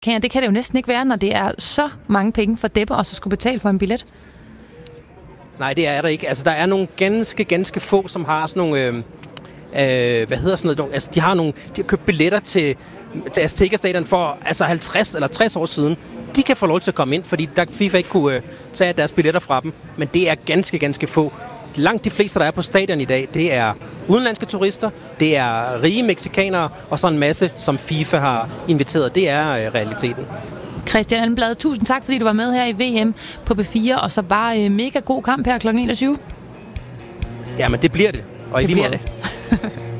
det kan det jo næsten ikke være, når det er så mange penge for Deppe, og så skulle betale for en billet. Nej, det er der ikke. Altså, der er nogle ganske få, som har sådan nogle... hvad hedder sådan noget? Altså, de har købt billetter til Azteca Stadion for 50 eller 60 år siden. De kan få lov til at komme ind, fordi der FIFA ikke kunne tage deres billetter fra dem. Men det er ganske få. Langt de fleste, der er på stadion i dag, det er udenlandske turister, det er rige mexikanere, og så en masse, som FIFA har inviteret. Det er realiteten. Christian Almblad, tusind tak, fordi du var med her i VM på B4, og så bare mega god kamp her kl. 21. Jamen, det bliver det. Og det bliver det.